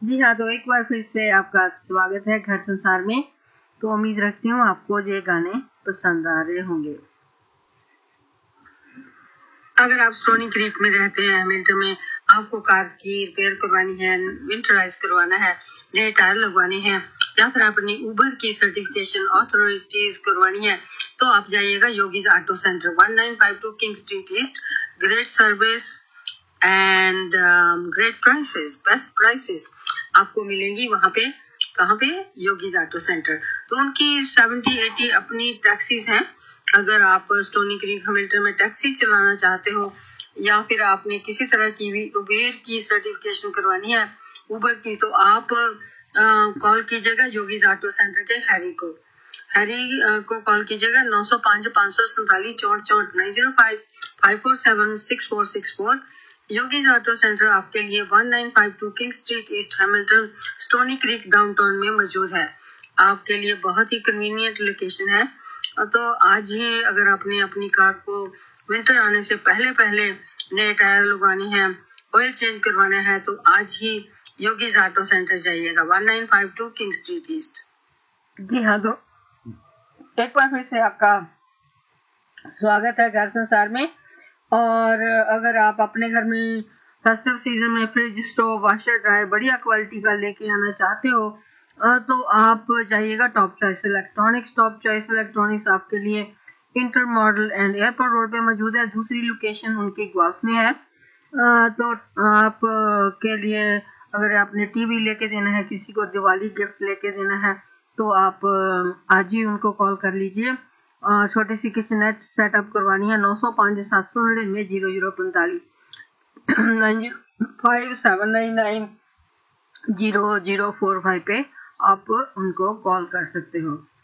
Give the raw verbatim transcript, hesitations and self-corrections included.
जी हाँ, तो एक बार फिर से आपका स्वागत है घर संसार में। तो उम्मीद रखती हूँ आपको ये गाने पसंद आ रहे होंगे। अगर आप स्टोनी क्रीक में रहते हैं हैमिल्टन में, आपको कार की रिपेयर करवानी है, विंटराइज करवाना है, नए टायर लगवाने हैं, या फिर अपनी उबर की सर्टिफिकेशन ऑथोरिटीज करवानी है, तो आप जाइएगा yogis auto centre, one nine five to king street east. Great service and great prices, best prices आपको मिलेंगी वहां पे। कहाँ पे? Yogis auto centre. तो उनकी सेवेंटी एटी अपनी टैक्सीज हैं। अगर आप स्टोनी क्रीक हैमिल्टन में टैक्सी चलाना चाहते हो, या फिर आपने किसी तरह की भी उबेर की सर्टिफिकेशन करवानी है, उबर की, तो आप कॉल कीजिएगा योगीज ऑटो सेंटर के हैरी को। हैरी uh, को कॉल कीजिएगा नौ सौ पाँच पाँच सौ सैंतालीस चौंठ चौंठ nine zero five five four seven six four six four. Yogis auto centre आपके लिए one nine five to king street east Hamilton stony creek downtown में मौजूद है। आपके लिए बहुत ही कन्वीनियंट लोकेशन है। तो आज ही अगर आपने अपनी कार को विंटर आने से पहले पहले नए टायर लगवाने हैं, ऑयल चेंज करवाना है, तो आज ही योगीज ऑटो सेंटर जाइएगा, one nine five to king street east. जी हाँ, तो एक बार फिर से आपका स्वागत है घर संसार में। और अगर आप अपने घर में फेस्टिव सीजन में फ्रिज, स्टोव, वाशर, ड्रायर बढ़िया क्वालिटी का लेके आना चाहते हो, तो आप जाइएगा top choice electronics. Top choice electronics आपके लिए inter model and airport road पे मौजूद है। दूसरी लोकेशन उनकी ग्वाल्फ में है। तो आप के लिए अगर आपने टीवी लेके देना है, किसी को दिवाली गिफ्ट लेके देना है, तो आप आज ही उनको कॉल कर लीजिए। छोटी सी किचनेट सेटअप करवानी है, नौ सौ पाँच सात सौ नड़िनवे जीरो जीरो पैंतालीस nine zero five seven nine nine zero zero four five पे आप उनको कॉल कर सकते हो।